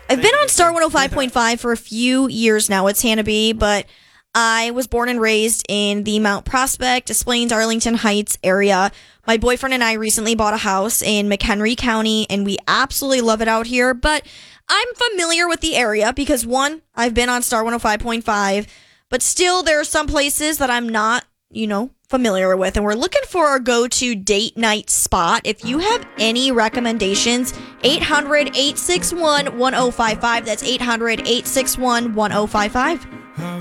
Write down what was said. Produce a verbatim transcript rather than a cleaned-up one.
I've been on Star one oh five point five for a few years now. It's Hannah B, but I was born and raised in the Mount Prospect, Des Plaines, Arlington Heights area. My boyfriend and I recently bought a house in McHenry County, and we absolutely love it out here. But I'm familiar with the area because, one, I've been on Star one oh five point five, but still there are some places that I'm not, you know, familiar with, and we're looking for our go-to date night spot. If you have any recommendations, eight hundred, eight six one, one oh five five. That's eight hundred, eight six one, one oh five five.